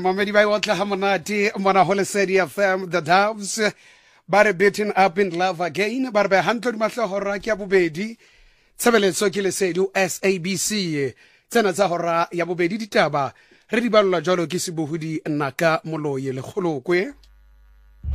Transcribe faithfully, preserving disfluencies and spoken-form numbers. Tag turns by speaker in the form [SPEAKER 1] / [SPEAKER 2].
[SPEAKER 1] Mamedi ba otla ha monate mona ho Lesedi F M, the Doves ba re beaten up in love again, ba re be hantle di mahlohora ke ya bobedi tshebeletso ke Lesedi S A B C tsena tsa hora ya bobedi ditaba re di ballwa jalo ke Sebohodi Naka Moloye le Kgolokwe.